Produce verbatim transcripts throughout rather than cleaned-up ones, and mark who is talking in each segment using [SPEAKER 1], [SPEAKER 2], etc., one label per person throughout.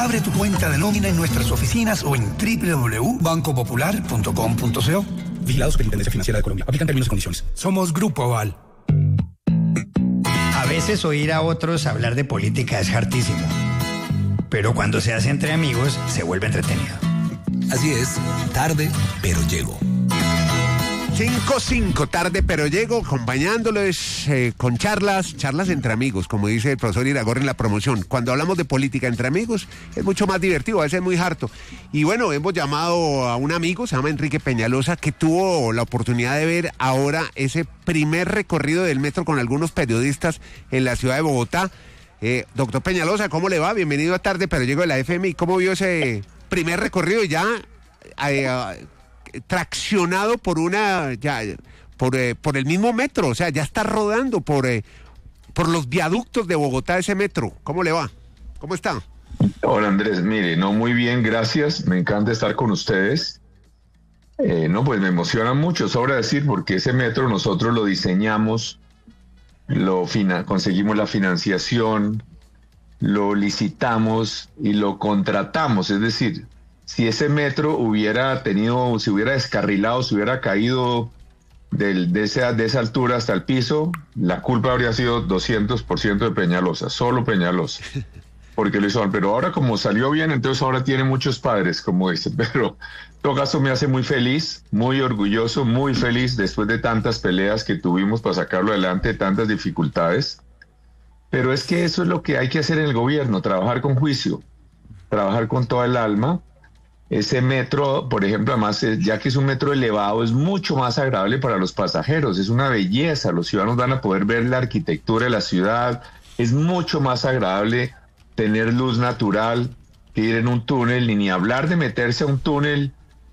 [SPEAKER 1] Abre tu cuenta de nómina en nuestras oficinas o en doble u doble u doble u punto banco popular punto com punto co.
[SPEAKER 2] Vigilado Superintendencia Financiera de Colombia. Aplican términos y condiciones.
[SPEAKER 1] Somos Grupo Aval.
[SPEAKER 3] A veces oír a otros hablar de política es hartísimo, pero cuando se hace entre amigos se vuelve entretenido.
[SPEAKER 2] Así es, tarde, pero llego.
[SPEAKER 4] cinco cinco, tarde pero llego, acompañándoles eh, con charlas, charlas entre amigos, como dice el profesor Iragorri en la promoción. Cuando hablamos de política entre amigos es mucho más divertido, a veces es muy harto. Y bueno, hemos llamado a un amigo, se llama Enrique Peñalosa, que tuvo la oportunidad de ver ahora ese primer recorrido del metro con algunos periodistas en la ciudad de Bogotá. Eh, doctor Peñalosa, ¿cómo le va? Bienvenido a Tarde pero llego de la F M I. ¿Cómo vio ese primer recorrido ya eh, eh, traccionado por una ya por eh, por el mismo metro? O sea, ya está rodando por eh, por los viaductos de Bogotá ese metro. ¿Cómo le va? ¿Cómo está?
[SPEAKER 5] Hola Andrés, mire, no muy bien, gracias, me encanta estar con ustedes. Eh, no, pues me emociona mucho, sobra decir, porque ese metro nosotros lo diseñamos, lo fina- conseguimos la financiación, lo licitamos y lo contratamos, es decir, si ese metro hubiera tenido, si hubiera descarrilado, si hubiera caído del, de, esa, de esa altura hasta el piso, la culpa habría sido doscientos por ciento de Peñalosa, solo Peñalosa, porque lo hizo mal. Pero ahora como salió bien, entonces ahora tiene muchos padres, como dice. Pero en todo caso me hace muy feliz, muy orgulloso, muy feliz después de tantas peleas que tuvimos para sacarlo adelante, tantas dificultades. Pero es que eso es lo que hay que hacer en el gobierno, trabajar con juicio, trabajar con toda el alma. Ese metro, por ejemplo, además, ya que es un metro elevado, es mucho más agradable para los pasajeros, es una belleza, los ciudadanos van a poder ver la arquitectura de la ciudad, es mucho más agradable tener luz natural que ir en un túnel, y ni hablar de meterse a un túnel,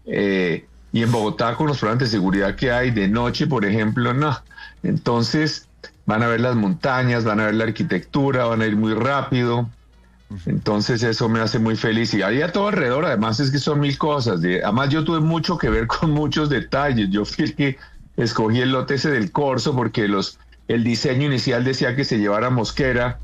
[SPEAKER 5] eh, y en Bogotá con los problemas de seguridad que hay de noche, por ejemplo, no. Entonces van a ver las montañas, van a ver la arquitectura, van a ir muy rápido. Entonces eso me hace muy feliz, y ahí a todo alrededor, además es que son mil cosas, además yo tuve mucho que ver con muchos detalles. Yo fui el que escogí el lote ese del Corso porque los el diseño inicial decía que se llevara a Mosquera,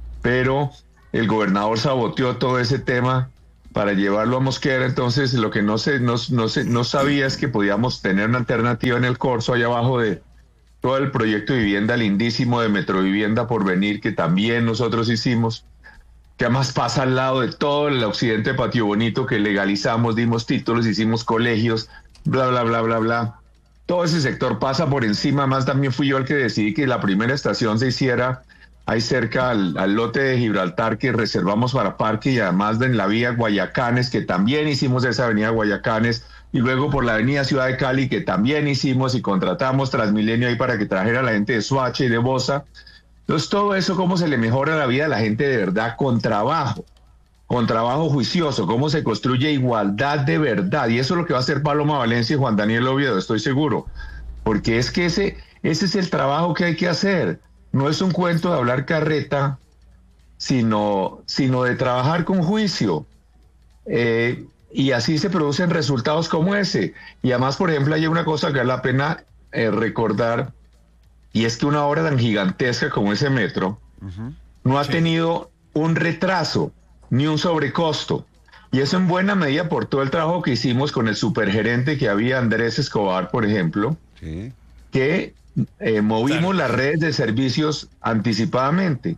[SPEAKER 5] pero el gobernador saboteó todo ese tema para llevarlo a Mosquera. Entonces lo que no se, no, no, se, no sabía es que podíamos tener una alternativa en el Corso, allá abajo de todo el proyecto de vivienda lindísimo de Metrovivienda Porvenir, que también nosotros hicimos, que además pasa al lado de todo el occidente de Patio Bonito, que legalizamos, dimos títulos, hicimos colegios, bla, bla, bla, bla, bla. Todo ese sector pasa por encima. Además también fui yo el que decidí que la primera estación se hiciera ahí cerca al, al lote de Gibraltar que reservamos para parque, y además en la vía Guayacanes, que también hicimos esa avenida Guayacanes, y luego por la avenida Ciudad de Cali, que también hicimos, y contratamos Transmilenio ahí para que trajera a la gente de Soacha y de Bosa. Entonces todo eso, cómo se le mejora la vida a la gente de verdad con trabajo, con trabajo juicioso, cómo se construye igualdad de verdad, y eso es lo que va a hacer Paloma Valencia y Juan Daniel Oviedo, estoy seguro, porque es que ese, ese es el trabajo que hay que hacer. No es un cuento de hablar carreta, sino, sino de trabajar con juicio, eh, y así se producen resultados como ese. Y además, por ejemplo, hay una cosa que vale la pena eh, recordar, y es que una obra tan gigantesca como ese metro uh-huh. no ha sí. tenido un retraso ni un sobrecosto. Y eso en buena medida por todo el trabajo que hicimos con el supergerente que había, Andrés Escobar, por ejemplo, sí. que eh, movimos claro. las redes de servicios anticipadamente.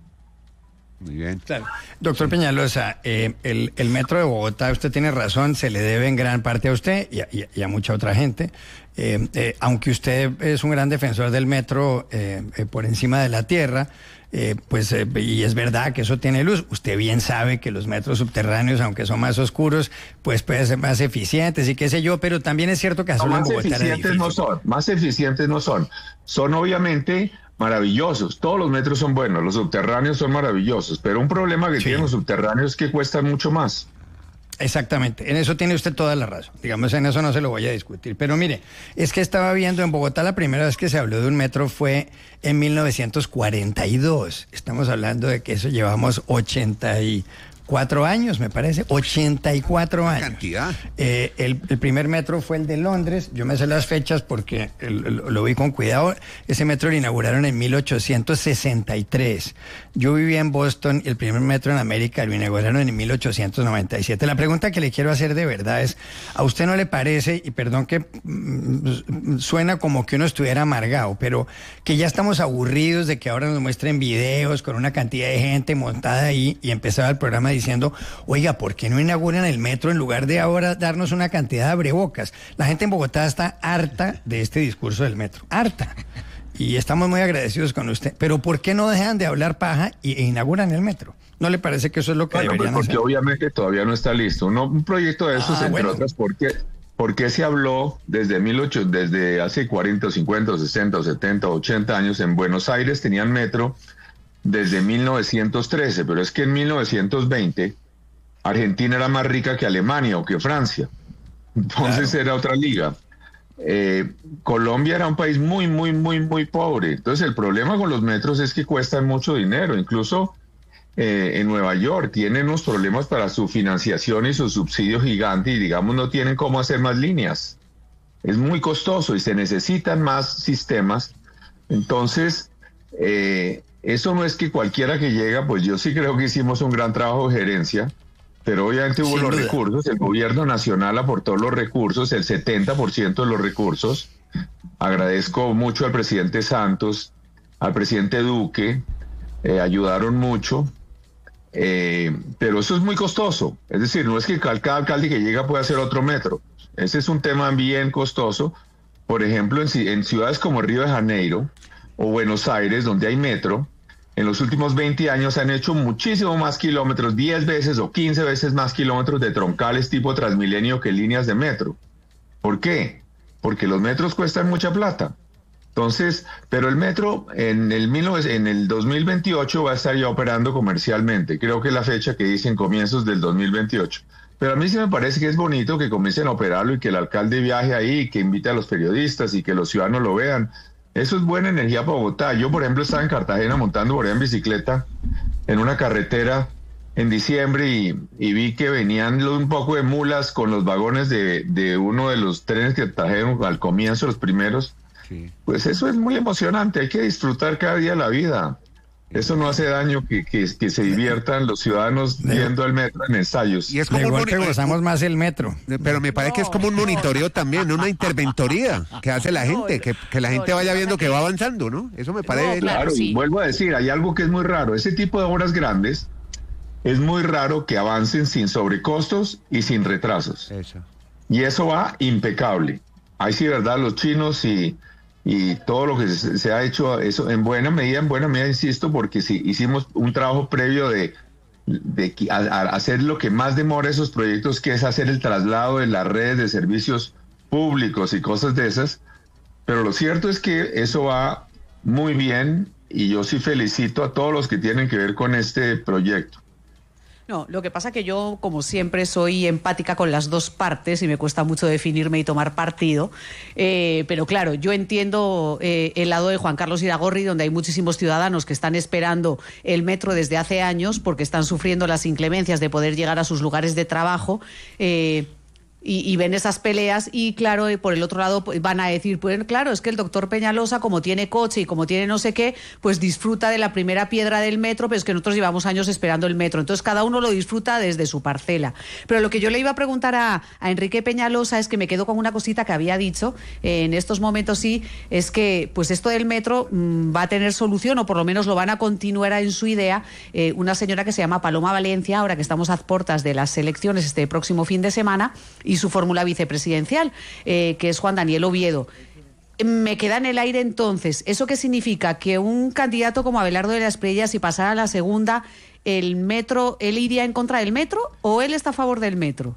[SPEAKER 4] Muy bien.
[SPEAKER 3] Claro. Doctor Peñalosa, eh, el, el metro de Bogotá, usted tiene razón, se le debe en gran parte a usted y a, y a, y a mucha otra gente. Eh, eh, aunque usted es un gran defensor del metro eh, eh, por encima de la tierra, eh, pues, eh, y es verdad que eso tiene luz. Usted bien sabe que los metros subterráneos, aunque son más oscuros, pues pueden ser más eficientes y qué sé yo, pero también es cierto que hacerlo
[SPEAKER 5] no,
[SPEAKER 3] en
[SPEAKER 5] Bogotá
[SPEAKER 3] era difícil.
[SPEAKER 5] Más eficientes no son, más eficientes no son. Son obviamente maravillosos, todos los metros son buenos, los subterráneos son maravillosos, pero un problema que sí. tienen los subterráneos es que cuestan mucho más.
[SPEAKER 3] Exactamente, en eso tiene usted toda la razón, digamos, en eso no se lo voy a discutir, pero mire, es que estaba viendo en Bogotá, la primera vez que se habló de un metro fue en mil novecientos cuarenta y dos, estamos hablando de que eso llevamos ochenta y cuatro años, me parece, ochenta y cuatro años.
[SPEAKER 4] Cantidad.
[SPEAKER 3] Eh, el, el primer metro fue el de Londres, yo me sé las fechas porque el, el, lo vi con cuidado. Ese metro lo inauguraron en mil ochocientos sesenta y tres. Yo vivía en Boston y el primer metro en América lo inauguraron en mil ochocientos noventa y siete. La pregunta que le quiero hacer de verdad es, ¿a usted no le parece, y perdón que mm, suena como que uno estuviera amargado, pero que ya estamos aburridos de que ahora nos muestren videos con una cantidad de gente montada ahí, y empezaba el programa diciendo, oiga, ¿por qué no inauguran el metro en lugar de ahora darnos una cantidad de abrebocas? La gente en Bogotá está harta de este discurso del metro, harta. Y estamos muy agradecidos con usted. Pero ¿por qué no dejan de hablar paja y, e inauguran el metro? ¿No le parece que eso es lo que
[SPEAKER 5] bueno,
[SPEAKER 3] deberían
[SPEAKER 5] pues porque
[SPEAKER 3] hacer?
[SPEAKER 5] obviamente todavía no está listo. Uno, un proyecto de esos,
[SPEAKER 3] Ah,
[SPEAKER 5] entre
[SPEAKER 3] bueno.
[SPEAKER 5] otras, porque ¿por qué se habló desde mil ocho, desde hace cuarenta, cincuenta, sesenta, setenta, ochenta años? En Buenos Aires tenían metro desde mil novecientos trece, pero es que en mil novecientos veinte Argentina era más rica que Alemania o que Francia. Entonces claro, era otra liga. Eh, Colombia era un país muy, muy, muy, muy pobre. Entonces el problema con los metros es que cuestan mucho dinero. Incluso eh, en Nueva York tienen unos problemas para su financiación y su subsidio gigante, y digamos no tienen cómo hacer más líneas. Es muy costoso y se necesitan más sistemas. Entonces eh, eso no es que cualquiera que llega, pues yo sí creo que hicimos un gran trabajo de gerencia, pero obviamente hubo
[SPEAKER 3] Sin
[SPEAKER 5] los
[SPEAKER 3] duda.
[SPEAKER 5] recursos, el gobierno nacional aportó los recursos, el setenta por ciento de los recursos. Agradezco mucho al presidente Santos, al presidente Duque, eh, ayudaron mucho, eh, pero eso es muy costoso. Es decir, no es que cada alcalde que llega pueda hacer otro metro. Ese es un tema bien costoso. Por ejemplo, en, en ciudades como Río de Janeiro o Buenos Aires, donde hay metro, en los últimos veinte años han hecho muchísimo más kilómetros, diez veces o quince veces más kilómetros de troncales tipo Transmilenio que líneas de metro. ¿Por qué? Porque los metros cuestan mucha plata. Entonces, pero el metro en el, en el dos mil veintiocho va a estar ya operando comercialmente. Creo que es la fecha que dicen comienzos del dos mil veintiocho. Pero a mí sí me parece que es bonito que comiencen a operarlo y que el alcalde viaje ahí, y que invite a los periodistas y que los ciudadanos lo vean. Eso es buena energía para Bogotá. Yo, por ejemplo, estaba en Cartagena montando por ahí en bicicleta en una carretera en diciembre y, y vi que venían un poco de mulas con los vagones de, de uno de los trenes que trajeron al comienzo, los primeros. Sí. Pues eso es muy emocionante. Hay que disfrutar cada día la vida. Eso no hace daño que, que, que se diviertan los ciudadanos viendo el metro en ensayos.
[SPEAKER 4] Y es como
[SPEAKER 3] de
[SPEAKER 4] un
[SPEAKER 3] golpe
[SPEAKER 4] moni-
[SPEAKER 3] gozamos más el metro.
[SPEAKER 4] Pero me parece que es como un monitoreo también, una interventoría que hace la gente, que, que la gente vaya viendo que va avanzando, ¿no? Eso me parece...
[SPEAKER 6] No, claro,
[SPEAKER 5] Claro,
[SPEAKER 6] sí.
[SPEAKER 5] y vuelvo a decir, hay algo que es muy raro. Ese tipo de obras grandes es muy raro que avancen sin sobrecostos y sin retrasos.
[SPEAKER 4] Eso.
[SPEAKER 5] Y eso va impecable. Ahí sí, verdad, los chinos y, y todo lo que se, se ha hecho, eso en buena medida, en buena medida, insisto, porque sí, hicimos un trabajo previo de, de a, a hacer lo que más demora esos proyectos, que es hacer el traslado de las redes de servicios públicos y cosas de esas. Pero lo cierto es que eso va muy bien y yo sí felicito a todos los que tienen que ver con este proyecto.
[SPEAKER 6] No, lo que pasa que yo, como siempre, soy empática con las dos partes y me cuesta mucho definirme y tomar partido. Eh, pero claro, yo entiendo eh, el lado de Juan Carlos Iragorri, donde hay muchísimos ciudadanos que están esperando el metro desde hace años porque están sufriendo las inclemencias de poder llegar a sus lugares de trabajo. Eh, Y, y ven esas peleas y claro, y por el otro lado pues, van a decir, pues claro, es que el doctor Peñalosa, como tiene coche y como tiene no sé qué, pues disfruta de la primera piedra del metro, pero es que nosotros llevamos años esperando el metro. Entonces cada uno lo disfruta desde su parcela. Pero lo que yo le iba a preguntar a, a Enrique Peñalosa es que me quedo con una cosita que había dicho eh, en estos momentos, sí, es que pues esto del metro mmm, va a tener solución, o por lo menos lo van a continuar en su idea, eh, una señora que se llama Paloma Valencia, ahora que estamos a puertas de las elecciones este próximo fin de semana, y su fórmula vicepresidencial, eh, que es Juan Daniel Oviedo. Me queda en el aire entonces, ¿eso qué significa? Que un candidato como Abelardo de las Espriella, si pasara a la segunda, el metro, ¿él iría en contra del metro o él está a favor del metro?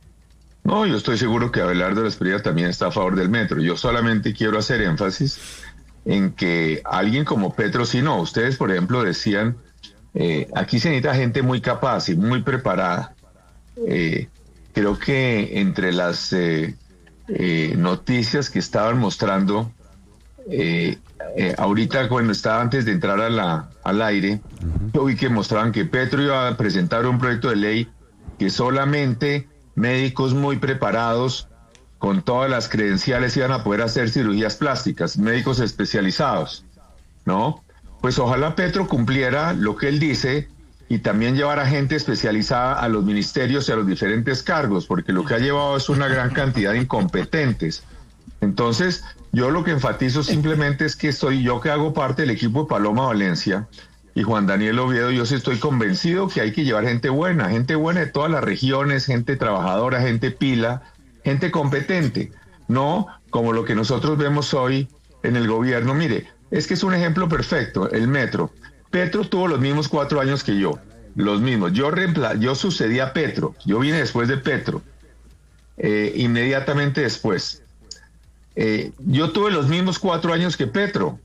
[SPEAKER 5] No, yo estoy seguro que Abelardo de la Espriella también está a favor del metro. Yo solamente quiero hacer énfasis en que alguien como Petro, si no, ustedes por ejemplo decían, eh, aquí se necesita gente muy capaz y muy preparada. Eh, Creo que entre las eh, eh, noticias que estaban mostrando, eh, eh, ahorita cuando estaba antes de entrar a la, al aire, uh-huh. yo vi que mostraban que Petro iba a presentar un proyecto de ley que solamente médicos muy preparados, con todas las credenciales, iban a poder hacer cirugías plásticas, médicos especializados, ¿no? Pues ojalá Petro cumpliera lo que él dice y también llevar a gente especializada a los ministerios y a los diferentes cargos, porque lo que ha llevado es una gran cantidad de incompetentes. Entonces, yo lo que enfatizo simplemente es que soy yo que hago parte del equipo de Paloma Valencia y Juan Daniel Oviedo, yo sí estoy convencido que hay que llevar gente buena, gente buena de todas las regiones, gente trabajadora, gente pila, gente competente, no como lo que nosotros vemos hoy en el gobierno. Mire, es que es un ejemplo perfecto, el metro. Petro tuvo los mismos cuatro años que yo, los mismos. Yo, reempla- yo sucedí a Petro, yo vine después de Petro, eh, inmediatamente después. Eh, yo tuve los mismos cuatro años que Petro.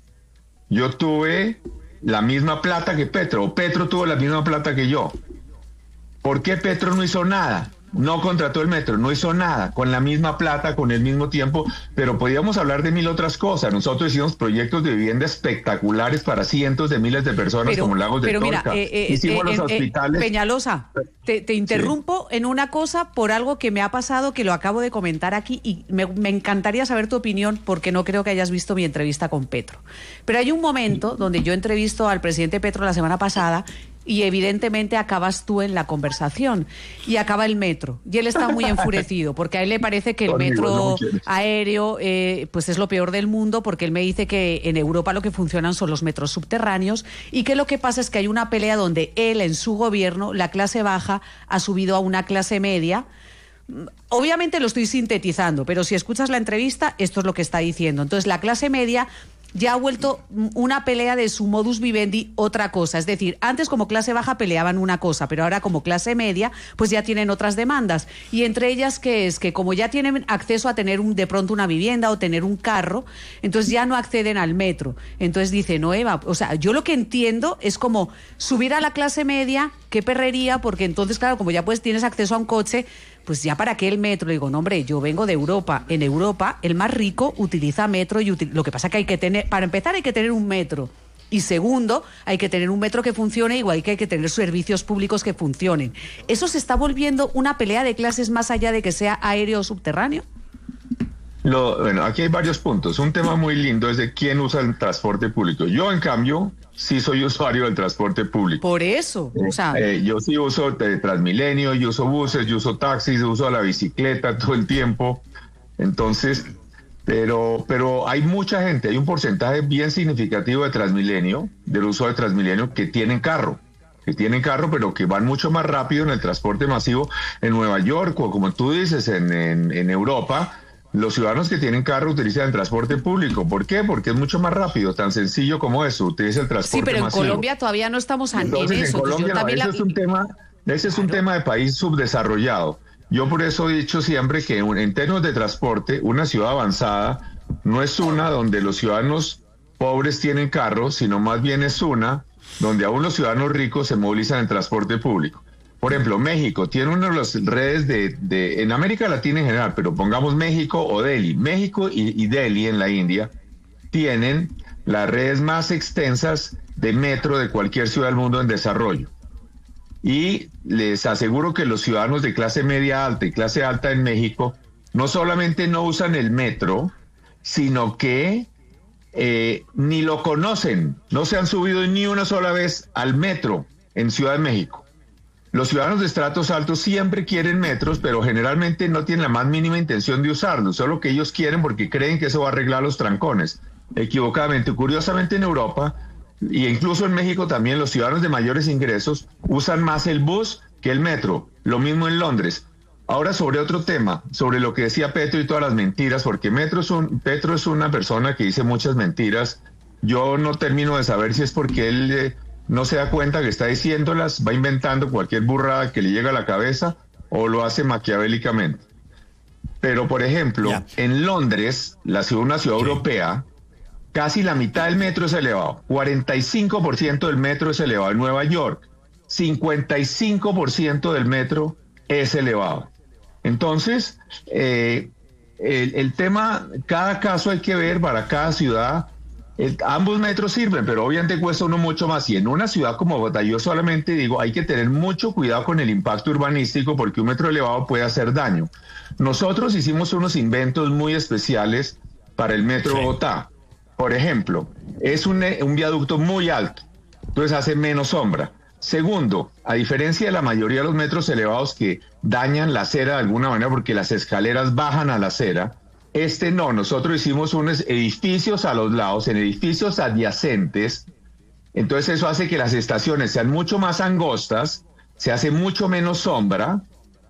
[SPEAKER 5] Yo tuve la misma plata que Petro, o Petro tuvo la misma plata que yo. ¿Por qué Petro no hizo nada? No contrató el metro, no hizo nada, con la misma plata, con el mismo tiempo, pero podíamos hablar de mil otras cosas. Nosotros hicimos proyectos de vivienda espectaculares para cientos de miles de personas, pero, como Lagos de
[SPEAKER 6] pero
[SPEAKER 5] Torca.
[SPEAKER 6] Mira, eh, eh,
[SPEAKER 5] hicimos
[SPEAKER 6] eh,
[SPEAKER 5] los
[SPEAKER 6] eh,
[SPEAKER 5] hospitales.
[SPEAKER 6] Peñalosa, te, te interrumpo sí. en una cosa por algo que me ha pasado, que lo acabo de comentar aquí, y me, me encantaría saber tu opinión, porque no creo que hayas visto mi entrevista con Petro. Pero hay un momento donde yo entrevisto al presidente Petro la semana pasada, y evidentemente acabas tú en la conversación y acaba el metro y él está muy enfurecido porque a él le parece que el metro aéreo eh, pues es lo peor del mundo, porque él me dice que en Europa lo que funcionan son los metros subterráneos y que lo que pasa es que hay una pelea donde él en su gobierno, la clase baja ha subido a una clase media. Obviamente lo estoy sintetizando, pero si escuchas la entrevista esto es lo que está diciendo. Entonces la clase media ya ha vuelto una pelea de su modus vivendi otra cosa. Es decir, antes como clase baja peleaban una cosa, pero ahora como clase media pues ya tienen otras demandas. Y entre ellas que es que como ya tienen acceso a tener un, de pronto una vivienda o tener un carro, entonces ya no acceden al metro. Entonces dice, no, Eva, o sea, yo lo que entiendo es como subir a la clase media, qué perrería, porque entonces, claro, como ya pues tienes acceso a un coche, pues ya para qué el metro. Le digo, no, hombre, yo vengo de Europa. En Europa el más rico utiliza metro y util- lo que pasa que hay que tener, para empezar hay que tener un metro. Y segundo, hay que tener un metro que funcione, igual que hay que tener servicios públicos que funcionen. ¿Eso se está volviendo una pelea de clases más allá de que sea aéreo o subterráneo?
[SPEAKER 5] Lo, bueno, aquí hay varios puntos. Un tema muy lindo es de quién usa el transporte público. Yo, en cambio, sí soy usuario del transporte público.
[SPEAKER 6] Por eso, o sea...
[SPEAKER 5] Eh, eh, yo sí uso de Transmilenio, yo uso buses, yo uso taxis, yo uso la bicicleta todo el tiempo. Entonces, pero, pero hay mucha gente, hay un porcentaje bien significativo de Transmilenio, del uso de Transmilenio, que tienen carro. que tienen carro, pero que van mucho más rápido en el transporte masivo en Nueva York, o como tú dices, en, en, en Europa. Los ciudadanos que tienen carro utilizan el transporte público. ¿Por qué? Porque es mucho más rápido, tan sencillo como eso, utiliza el transporte
[SPEAKER 6] Sí, pero en
[SPEAKER 5] masivo.
[SPEAKER 6] Colombia todavía no estamos en
[SPEAKER 5] Entonces,
[SPEAKER 6] eso.
[SPEAKER 5] en Colombia, no, ese, la... es un tema, ese es un tema de país subdesarrollado. Yo por eso he dicho siempre que en términos de transporte, una ciudad avanzada no es una donde los ciudadanos pobres tienen carro, sino más bien es una donde aún los ciudadanos ricos se movilizan en transporte público. Por ejemplo, México tiene una de las redes de, de, en América Latina en general, pero pongamos México o Delhi. México y, y Delhi en la India tienen las redes más extensas de metro de cualquier ciudad del mundo en desarrollo. Y les aseguro que los ciudadanos de clase media alta y clase alta en México no solamente no usan el metro, sino que eh, ni lo conocen, no se han subido ni una sola vez al metro en Ciudad de México. Los ciudadanos de estratos altos siempre quieren metros, pero generalmente no tienen la más mínima intención de usarlos, solo que ellos quieren porque creen que eso va a arreglar los trancones, equivocadamente. Curiosamente en Europa, e incluso en México también, los ciudadanos de mayores ingresos usan más el bus que el metro, lo mismo en Londres. Ahora sobre otro tema, sobre lo que decía Petro y todas las mentiras, porque Petro es, un, Petro es una persona que dice muchas mentiras. Yo no termino de saber si es porque él... Eh, no se da cuenta que está diciéndolas, va inventando cualquier burrada que le llega a la cabeza o lo hace maquiavélicamente. Pero, por ejemplo, yeah. en Londres, la ciudad, una ciudad sí. europea, casi la mitad del metro es elevado, cuarenta y cinco por ciento del metro es elevado. En Nueva York, cincuenta y cinco por ciento del metro es elevado. Entonces, eh, el, el tema, cada caso hay que ver para cada ciudad el, ambos metros sirven, pero obviamente cuesta uno mucho más. Y en una ciudad como Bogotá, yo solamente digo, hay que tener mucho cuidado con el impacto urbanístico porque un metro elevado puede hacer daño. Nosotros hicimos unos inventos muy especiales para el metro sí. Bogotá. Por ejemplo, es un, un viaducto muy alto, entonces hace menos sombra. Segundo, a diferencia de la mayoría de los metros elevados que dañan la acera de alguna manera porque las escaleras bajan a la acera, este no, nosotros hicimos unos edificios a los lados, en edificios adyacentes, entonces eso hace que las estaciones sean mucho más angostas, se hace mucho menos sombra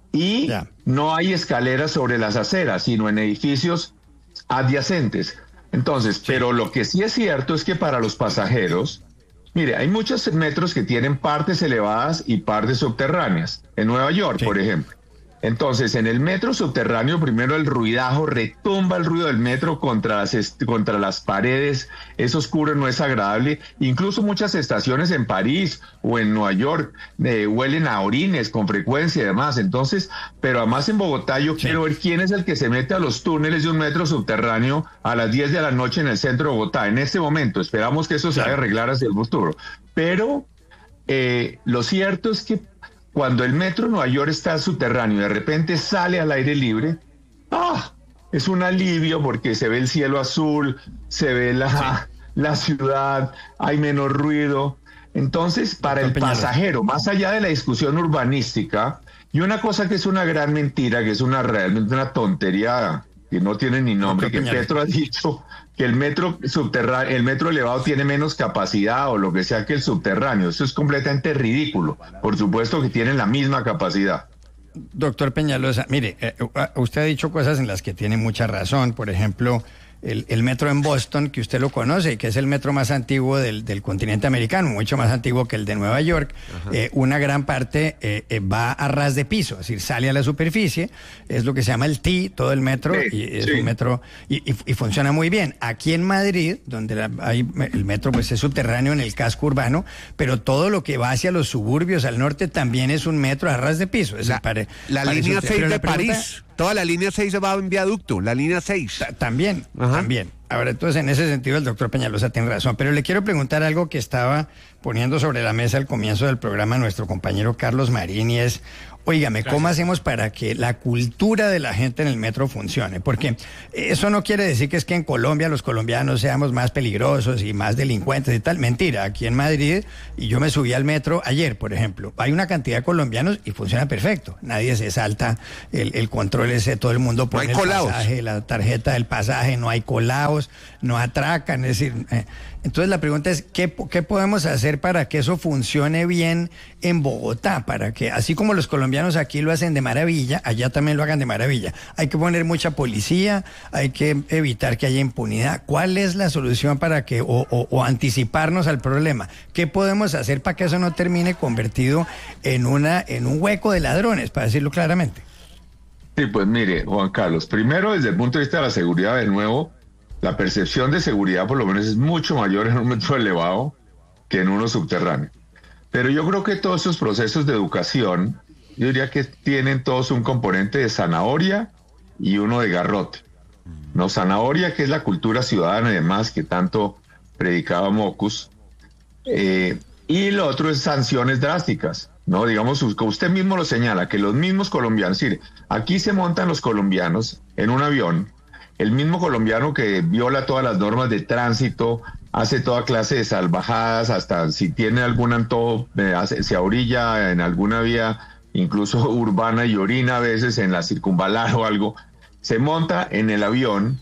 [SPEAKER 5] y yeah. no hay escaleras sobre las aceras, sino en edificios adyacentes. Entonces, sí. pero lo que sí es cierto es que para los pasajeros, mire, hay muchos metros que tienen partes elevadas y partes subterráneas. En Nueva York, sí. por ejemplo. Entonces, en el metro subterráneo, primero el ruidajo, retumba el ruido del metro contra las, contra las paredes, es oscuro, no es agradable. Incluso muchas estaciones en París o en Nueva York eh, huelen a orines con frecuencia y demás. Entonces, pero además en Bogotá yo sí. quiero ver quién es el que se mete a los túneles de un metro subterráneo a las diez de la noche en el centro de Bogotá. En este momento, esperamos que eso se vaya a arreglar hacia el futuro. Pero eh, lo cierto es que cuando el metro Nueva York está subterráneo y de repente sale al aire libre, ¡ah! Es un alivio porque se ve el cielo azul, se ve la, sí. la ciudad, hay menos ruido. Entonces, para el pasajero, más allá de la discusión urbanística, y una cosa que es una gran mentira, que es una realmente una tontería que no tiene ni nombre, que Petro ha dicho que el metro subterráneo, el metro elevado tiene menos capacidad o lo que sea que el subterráneo. Eso es completamente ridículo. Por supuesto que tienen la misma capacidad.
[SPEAKER 3] Doctor Peñalosa, mire, eh, usted ha dicho cosas en las que tiene mucha razón. Por ejemplo, el, el metro en Boston, que usted lo conoce, que es el metro más antiguo del, del continente americano, mucho más antiguo que el de Nueva York, eh, una gran parte eh, eh, va a ras de piso, es decir, sale a la superficie, es lo que se llama el T, todo el metro, sí, y es sí. un metro, y, y, y funciona muy bien. Aquí en Madrid, donde la, hay, el metro pues es subterráneo en el casco urbano, pero todo lo que va hacia los suburbios al norte también es un metro a ras de piso. Es
[SPEAKER 4] la
[SPEAKER 3] pare,
[SPEAKER 4] la línea seis de París. Toda la línea seis va en viaducto, la línea seis.
[SPEAKER 3] También, Ajá. también. Ahora, entonces, en ese sentido, el doctor Peñalosa tiene razón. Pero le quiero preguntar algo que estaba poniendo sobre la mesa al comienzo del programa nuestro compañero Carlos Marín, y es, óigame, Gracias. ¿Cómo hacemos para que la cultura de la gente en el metro funcione? Porque eso no quiere decir que es que en Colombia los colombianos seamos más peligrosos y más delincuentes y tal. Mentira, aquí en Madrid, y yo me subí al metro ayer, por ejemplo, hay una cantidad de colombianos y funciona perfecto. Nadie se salta el, el control ese, todo el mundo pone no el pasaje, la tarjeta del pasaje, no hay colados, no atracan, es decir... Eh, entonces la pregunta es, ¿qué, ¿qué podemos hacer para que eso funcione bien en Bogotá? Para que, así como los colombianos aquí lo hacen de maravilla, allá también lo hagan de maravilla. Hay que poner mucha policía, hay que evitar que haya impunidad. ¿Cuál es la solución para que, o, o, o anticiparnos al problema? ¿Qué podemos hacer para que eso no termine convertido en, una, en un hueco de ladrones, para decirlo claramente?
[SPEAKER 5] Sí, pues mire, Juan Carlos, primero desde el punto de vista de la seguridad, de nuevo, la percepción de seguridad por lo menos es mucho mayor en un metro elevado que en uno subterráneo. Pero yo creo que todos esos procesos de educación, yo diría que tienen todos un componente de zanahoria y uno de garrote. No, zanahoria, que es la cultura ciudadana y demás que tanto predicaba Mocus, eh, y lo otro es sanciones drásticas. No, digamos, como usted mismo lo señala, que los mismos colombianos, es decir, aquí se montan los colombianos en un avión, el mismo colombiano que viola todas las normas de tránsito, hace toda clase de salvajadas, hasta si tiene algún antojo, eh, hace, se orilla en alguna vía, incluso urbana, y orina a veces en la circunvalar o algo, se monta en el avión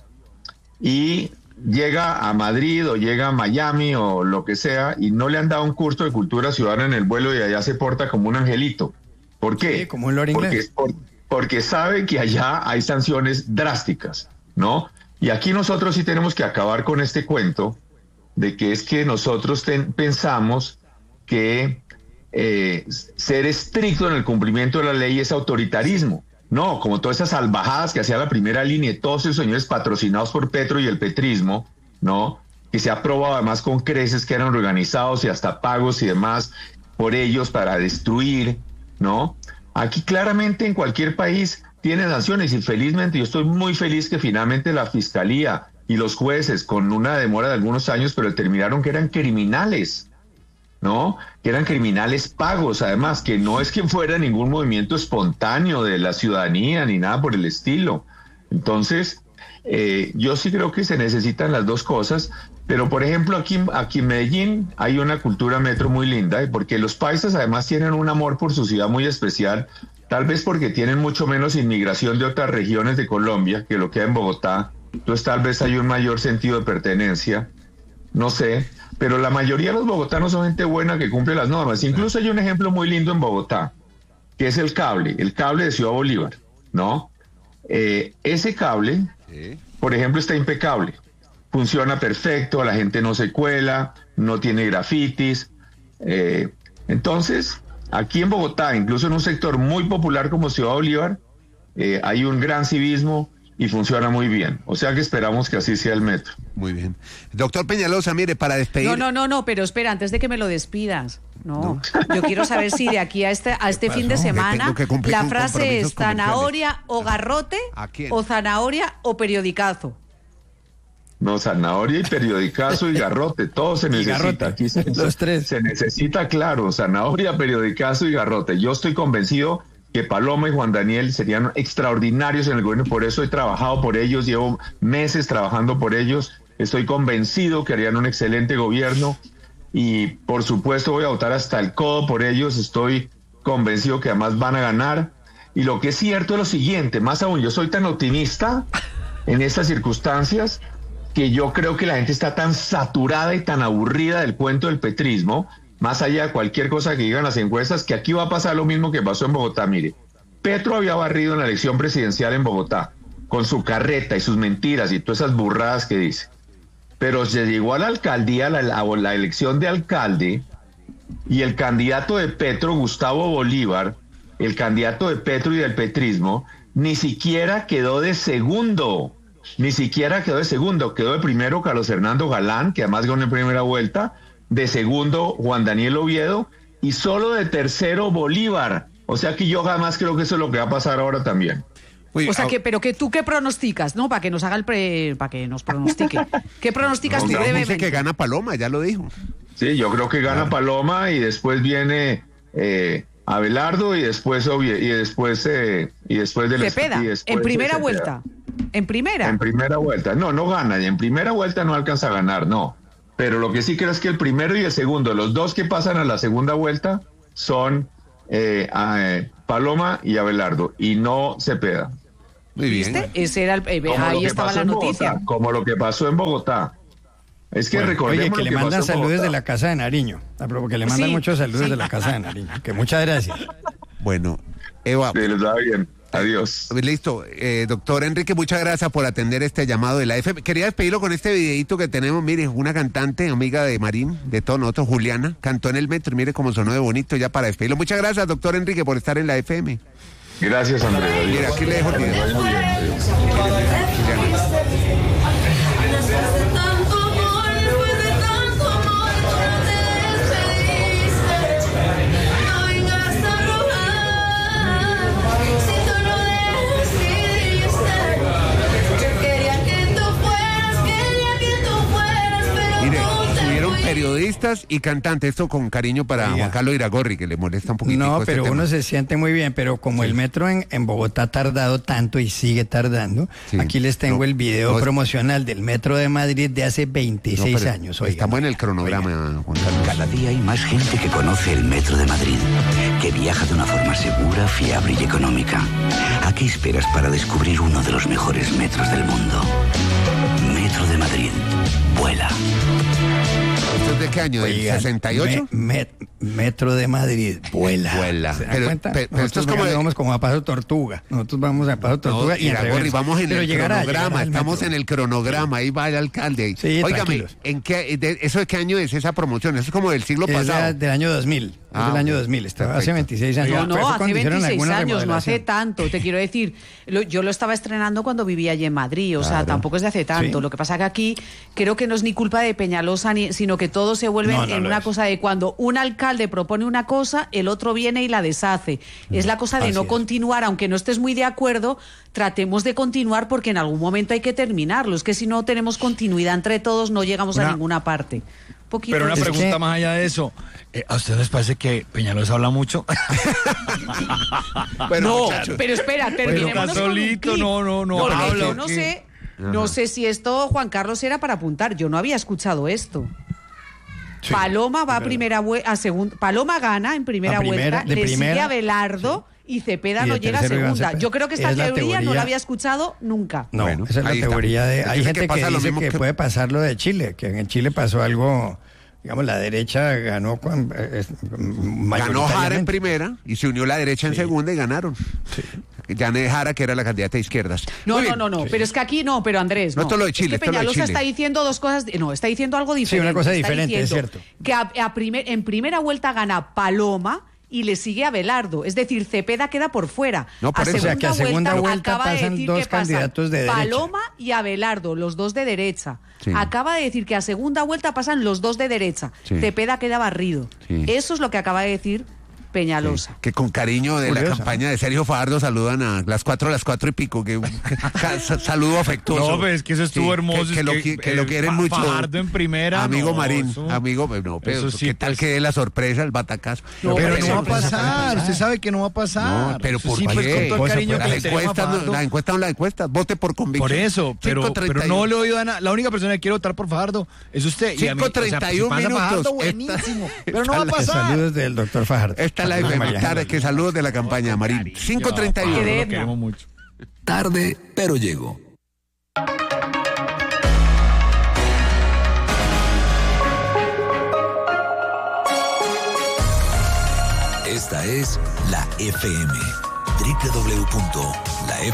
[SPEAKER 5] y llega a Madrid o llega a Miami o lo que sea, y no le han dado un curso de cultura ciudadana en el vuelo y allá se porta como un angelito. ¿Por qué?
[SPEAKER 3] Sí, como un loro inglés.
[SPEAKER 5] Porque, por, porque sabe que allá hay sanciones drásticas, ¿no? Y aquí nosotros sí tenemos que acabar con este cuento de que es que nosotros ten, pensamos que eh, ser estricto en el cumplimiento de la ley es autoritarismo. No, como todas esas salvajadas que hacía la primera línea, todos esos señores patrocinados por Petro y el petrismo, ¿no? Que se ha probado además con creces que eran organizados y hasta pagos y demás por ellos para destruir, ¿no? Aquí claramente en cualquier país tiene sanciones y felizmente yo estoy muy feliz que finalmente la Fiscalía y los jueces con una demora de algunos años, pero determinaron que eran criminales, ¿no? Que eran criminales pagos, además, que no es que fuera ningún movimiento espontáneo de la ciudadanía ni nada por el estilo. Entonces, eh, yo sí creo que se necesitan las dos cosas, pero por ejemplo aquí, aquí en Medellín hay una cultura metro muy linda, porque los paisas además tienen un amor por su ciudad muy especial, tal vez porque tienen mucho menos inmigración de otras regiones de Colombia que lo que hay en Bogotá, entonces tal vez hay un mayor sentido de pertenencia, no sé, pero la mayoría de los bogotanos son gente buena que cumple las normas. Incluso hay un ejemplo muy lindo en Bogotá, que es el cable, el cable de Ciudad Bolívar, ¿no? Eh, ese cable, por ejemplo, está impecable, funciona perfecto, la gente no se cuela, no tiene grafitis, eh, entonces... Aquí en Bogotá, incluso en un sector muy popular como Ciudad Bolívar, eh, hay un gran civismo y funciona muy bien. O sea que esperamos que así sea el metro.
[SPEAKER 4] Muy bien. Doctor Peñalosa, mire, para despedir...
[SPEAKER 6] No, no, no, no, pero espera, antes de que me lo despidas. No, no. Yo quiero saber si de aquí a este, a este fin de semana
[SPEAKER 4] que que
[SPEAKER 6] la frase es zanahoria o garrote o zanahoria o periodicazo.
[SPEAKER 5] No, zanahoria y periodicazo y garrote, todo se necesita. Aquí se,
[SPEAKER 3] los tres.
[SPEAKER 5] Se necesita, claro, zanahoria, periodicazo y garrote. Yo estoy convencido que Paloma y Juan Daniel serían extraordinarios en el gobierno, por eso he trabajado por ellos, llevo meses trabajando por ellos, estoy convencido que harían un excelente gobierno y por supuesto voy a votar hasta el codo por ellos, estoy convencido que además van a ganar. Y lo que es cierto es lo siguiente, más aún, yo soy tan optimista en estas circunstancias que yo creo que la gente está tan saturada y tan aburrida del cuento del petrismo, más allá de cualquier cosa que digan las encuestas, que aquí va a pasar lo mismo que pasó en Bogotá. Mire, Petro había barrido en la elección presidencial en Bogotá, con su carreta y sus mentiras y todas esas burradas que dice. Pero se llegó a la alcaldía, la, la, la elección de alcalde, y el candidato de Petro, Gustavo Bolívar, el candidato de Petro y del petrismo, ni siquiera quedó de segundo. Ni siquiera quedó de segundo, quedó de primero Carlos Fernando Galán, que además ganó en primera vuelta, de segundo Juan Daniel Oviedo, y solo de tercero Bolívar. O sea que yo jamás creo que eso es lo que va a pasar ahora también.
[SPEAKER 6] Uy, o sea que, pero que tú qué pronosticas, ¿no? Para que nos haga el pre, para que nos pronostique. ¿Qué pronosticas
[SPEAKER 4] no,
[SPEAKER 6] tú
[SPEAKER 4] no,
[SPEAKER 6] brevemente?
[SPEAKER 4] Dice que gana Paloma, ya lo dijo.
[SPEAKER 5] Sí, yo creo que gana Paloma y después viene eh, Abelardo y después y después eh, y después del
[SPEAKER 6] Cepeda,
[SPEAKER 5] y después
[SPEAKER 6] en primera
[SPEAKER 5] de
[SPEAKER 6] vuelta. En primera.
[SPEAKER 5] En primera vuelta. No, no gana. Y en primera vuelta no alcanza a ganar, no. Pero lo que sí creo es que el primero y el segundo, los dos que pasan a la segunda vuelta, son eh, eh, Paloma y Abelardo, y no Cepeda.
[SPEAKER 4] Muy bien.
[SPEAKER 6] ¿Viste? Ese era el, eh, ahí estaba la noticia.
[SPEAKER 5] Bogotá, como lo que pasó en Bogotá. Es que
[SPEAKER 3] bueno,
[SPEAKER 5] recordemos
[SPEAKER 3] oye, que le
[SPEAKER 5] que
[SPEAKER 3] mandan saludos
[SPEAKER 5] de
[SPEAKER 3] de la Casa de Nariño. Que le mandan
[SPEAKER 6] sí,
[SPEAKER 3] muchos saludos
[SPEAKER 6] sí.
[SPEAKER 3] de la Casa de Nariño. Que muchas gracias.
[SPEAKER 4] Bueno, Eva.
[SPEAKER 5] Sí, les va bien. Adiós.
[SPEAKER 4] Listo, eh, doctor Enrique, muchas gracias por atender este llamado de la F M. Quería despedirlo con este videito que tenemos. Mire, una cantante, amiga de Marín, de todos nosotros, Juliana, cantó en el metro. Mire cómo sonó de bonito ya para despedirlo. Muchas gracias, doctor Enrique, por estar en la F M.
[SPEAKER 5] Gracias, Andrés. Adiós.
[SPEAKER 4] Mira, aquí le dejo el video. Periodistas y cantantes, esto con cariño para
[SPEAKER 3] Oiga.
[SPEAKER 4] Juan Carlos Iragorri, que le molesta un poquito.
[SPEAKER 3] No,
[SPEAKER 4] este
[SPEAKER 3] pero
[SPEAKER 4] tema.
[SPEAKER 3] uno se siente muy bien, pero como
[SPEAKER 4] sí.
[SPEAKER 3] el metro en, en Bogotá ha tardado tanto y sigue tardando,
[SPEAKER 4] sí.
[SPEAKER 3] aquí les tengo
[SPEAKER 4] no,
[SPEAKER 3] el video
[SPEAKER 4] no,
[SPEAKER 3] promocional del metro de Madrid de hace veintiséis
[SPEAKER 4] no,
[SPEAKER 3] años. Oiga.
[SPEAKER 4] Estamos en el cronograma, oiga. Juan Carlos.
[SPEAKER 7] Cada día hay más gente que conoce el metro de Madrid, que viaja de una forma segura, fiable y económica. ¿A qué esperas para descubrir uno de los mejores metros del mundo? Metro de Madrid. Vuela.
[SPEAKER 4] ¿Esto es de qué año? ¿Del
[SPEAKER 3] Oigan,
[SPEAKER 4] sesenta y ocho?
[SPEAKER 3] me- me- metro de Madrid, vuela.
[SPEAKER 4] Vuela.
[SPEAKER 3] ¿Se dan
[SPEAKER 4] Pero-
[SPEAKER 3] cuenta?
[SPEAKER 4] pero- pero esto
[SPEAKER 3] Nosotros
[SPEAKER 4] es como de-
[SPEAKER 3] vamos como a paso tortuga. Nosotros vamos a paso tortuga
[SPEAKER 4] No,
[SPEAKER 3] y en
[SPEAKER 4] Iragorri,
[SPEAKER 3] reversa.
[SPEAKER 4] vamos en
[SPEAKER 3] Pero
[SPEAKER 4] el
[SPEAKER 3] llegará,
[SPEAKER 4] cronograma,
[SPEAKER 3] llegará al
[SPEAKER 4] estamos
[SPEAKER 3] metro.
[SPEAKER 4] en el cronograma, ahí va el alcalde.
[SPEAKER 3] Sí,
[SPEAKER 4] Óigame,
[SPEAKER 3] tranquilos.
[SPEAKER 4] ¿en qué, de- ¿eso de qué año es esa promoción? Eso es como del siglo
[SPEAKER 3] Es
[SPEAKER 4] pasado.
[SPEAKER 3] la- del año dos mil.
[SPEAKER 4] Ah,
[SPEAKER 3] es del año
[SPEAKER 4] ok.
[SPEAKER 3] dos mil. Estaba
[SPEAKER 4] Perfecto.
[SPEAKER 3] hace veintiséis años.
[SPEAKER 6] No,
[SPEAKER 3] Fue
[SPEAKER 6] no, hace
[SPEAKER 3] cuando hicieron
[SPEAKER 6] veintiséis
[SPEAKER 3] alguna
[SPEAKER 6] años, no hace
[SPEAKER 3] remodelación.
[SPEAKER 6] tanto. Te quiero decir, lo- yo lo estaba estrenando cuando vivía allí en Madrid, o sea,
[SPEAKER 3] Claro.
[SPEAKER 6] tampoco es de hace tanto.
[SPEAKER 3] Sí.
[SPEAKER 6] Lo que pasa que aquí creo que no es ni culpa de Peñalosa, ni, sino que todo se vuelve
[SPEAKER 3] No, no
[SPEAKER 6] en
[SPEAKER 3] lo
[SPEAKER 6] una
[SPEAKER 3] es.
[SPEAKER 6] cosa de cuando un alcalde alcalde propone una cosa, el otro viene y la deshace. Es la cosa de
[SPEAKER 3] Así
[SPEAKER 6] no
[SPEAKER 3] es.
[SPEAKER 6] continuar, aunque no estés muy de acuerdo, tratemos de continuar porque en algún momento hay que terminarlo. Es que si no tenemos continuidad entre todos, no llegamos
[SPEAKER 8] Una-
[SPEAKER 6] a ninguna parte. Poquito
[SPEAKER 8] Pero una
[SPEAKER 6] de-
[SPEAKER 8] pregunta
[SPEAKER 3] que-
[SPEAKER 8] más allá de eso. Eh, ¿A ustedes les parece que Peñalosa habla mucho?
[SPEAKER 4] Bueno,
[SPEAKER 6] No,
[SPEAKER 4] muchachos.
[SPEAKER 6] pero espera, terminémonos con un
[SPEAKER 8] solito,
[SPEAKER 6] clip.
[SPEAKER 8] no, no, no
[SPEAKER 6] Porque
[SPEAKER 8] habla,
[SPEAKER 6] yo no
[SPEAKER 8] ¿o qué?
[SPEAKER 6] sé, no sé si esto, Juan Carlos, era para apuntar. Yo no había escuchado esto.
[SPEAKER 3] Sí,
[SPEAKER 6] Paloma va a
[SPEAKER 3] es
[SPEAKER 6] primera vuelta, a segunda. Paloma gana en primera
[SPEAKER 3] A primera-
[SPEAKER 6] vuelta,
[SPEAKER 3] de
[SPEAKER 6] le sigue
[SPEAKER 3] primera,
[SPEAKER 6] a Belardo y Cepeda
[SPEAKER 3] Y
[SPEAKER 6] no
[SPEAKER 3] de
[SPEAKER 6] llega a
[SPEAKER 3] tercero Iván
[SPEAKER 6] segunda.
[SPEAKER 3] Cepeda.
[SPEAKER 6] Yo creo que esta
[SPEAKER 3] Es la
[SPEAKER 6] teoría, no
[SPEAKER 3] teoría-
[SPEAKER 6] la había escuchado nunca.
[SPEAKER 3] No,
[SPEAKER 4] Bueno,
[SPEAKER 3] esa es la
[SPEAKER 4] ahí está.
[SPEAKER 3] teoría de... Hay
[SPEAKER 4] Dice
[SPEAKER 3] gente
[SPEAKER 4] que
[SPEAKER 3] que,
[SPEAKER 4] pasa lo
[SPEAKER 3] dice
[SPEAKER 4] mismo
[SPEAKER 3] que,
[SPEAKER 4] que-
[SPEAKER 3] puede pasar lo de Chile, que en Chile pasó algo, digamos, la derecha ganó con, eh, es-
[SPEAKER 4] Ganó Jara en
[SPEAKER 3] mayoritariamente.
[SPEAKER 4] primera y se unió la derecha en segunda y ganaron. Janet Jara, que era la candidata de izquierdas.
[SPEAKER 6] No,
[SPEAKER 4] Muy
[SPEAKER 6] no,
[SPEAKER 4] bien.
[SPEAKER 6] no, no, pero es que aquí no, pero Andrés,
[SPEAKER 4] No,
[SPEAKER 6] no.
[SPEAKER 4] esto es lo de
[SPEAKER 6] Es
[SPEAKER 4] Chile,
[SPEAKER 6] que
[SPEAKER 4] esto es lo de
[SPEAKER 6] Peñalosa
[SPEAKER 4] Chile.
[SPEAKER 6] está diciendo dos cosas, no, está diciendo algo diferente.
[SPEAKER 3] una cosa
[SPEAKER 6] Está
[SPEAKER 3] diferente, es
[SPEAKER 6] diciendo
[SPEAKER 3] cierto.
[SPEAKER 6] Que a, a primer- en primera vuelta gana Paloma y le sigue a Belardo, es decir, Cepeda queda por fuera.
[SPEAKER 4] No, por
[SPEAKER 6] a
[SPEAKER 4] eso.
[SPEAKER 3] O sea, que a segunda vuelta
[SPEAKER 6] acaba de
[SPEAKER 3] pasan
[SPEAKER 6] decir
[SPEAKER 3] dos
[SPEAKER 6] que pasan
[SPEAKER 3] candidatos de derecha.
[SPEAKER 6] Paloma y Abelardo, los dos de derecha.
[SPEAKER 4] Sí.
[SPEAKER 6] Acaba de decir que a segunda vuelta pasan los dos de derecha.
[SPEAKER 4] Sí.
[SPEAKER 6] Cepeda queda barrido.
[SPEAKER 4] Sí.
[SPEAKER 6] Eso es lo que acaba de decir Peñalosa.
[SPEAKER 4] Que con cariño de la
[SPEAKER 3] Curioso.
[SPEAKER 4] campaña de Sergio Fajardo saludan a las cuatro, a las cuatro y pico. Que, que- sa- saludo afectuoso.
[SPEAKER 8] No, pues es que eso estuvo
[SPEAKER 4] Sí,
[SPEAKER 8] hermoso,
[SPEAKER 4] Que,
[SPEAKER 8] es
[SPEAKER 4] que lo,
[SPEAKER 8] que,
[SPEAKER 4] qui- que lo
[SPEAKER 8] eh,
[SPEAKER 4] quieren
[SPEAKER 8] Fa-
[SPEAKER 4] mucho.
[SPEAKER 8] Fajardo en primera,
[SPEAKER 4] Amigo
[SPEAKER 8] no,
[SPEAKER 4] Marín,
[SPEAKER 8] eso-
[SPEAKER 4] amigo, no, pero
[SPEAKER 8] eso sí,
[SPEAKER 4] ¿qué tal
[SPEAKER 8] pues-
[SPEAKER 4] que dé la sorpresa, el batacazo?
[SPEAKER 6] No,
[SPEAKER 8] Pero
[SPEAKER 6] pero
[SPEAKER 8] no va a
[SPEAKER 6] eso-
[SPEAKER 8] pasar, usted sabe que no va a pasar.
[SPEAKER 4] No, pero
[SPEAKER 8] Eso
[SPEAKER 4] por
[SPEAKER 8] sí, pues,
[SPEAKER 4] qué?
[SPEAKER 8] con todo el cariño
[SPEAKER 4] las
[SPEAKER 8] que le tenemos a
[SPEAKER 4] encuestas, no-
[SPEAKER 8] Fajardo.
[SPEAKER 4] las encuestas son las encuestas. Vote por convicción.
[SPEAKER 8] Por eso, pero,
[SPEAKER 4] cinco treinta
[SPEAKER 8] pero
[SPEAKER 4] y
[SPEAKER 8] no
[SPEAKER 4] uno.
[SPEAKER 8] le he oído a na- la única persona que quiere votar por Fajardo es usted. Y a mí,
[SPEAKER 4] cinco treinta y uno
[SPEAKER 8] o sea, si pasa Fajardo,
[SPEAKER 4] minutos.
[SPEAKER 8] buenísimo,
[SPEAKER 4] Esta-
[SPEAKER 8] pero no va a
[SPEAKER 3] Los
[SPEAKER 8] pasar.
[SPEAKER 3] Saludos del doctor Fajardo.
[SPEAKER 4] Esta es la
[SPEAKER 3] María
[SPEAKER 4] F M,
[SPEAKER 3] Ángela.
[SPEAKER 4] tarde, que saludos de la campaña, Marín. cinco treinta y uno.
[SPEAKER 6] Qué
[SPEAKER 8] Lo
[SPEAKER 6] Edna.
[SPEAKER 8] queremos mucho.
[SPEAKER 2] Tarde, pero llego. Esta es la F M. doble u doble u doble u punto la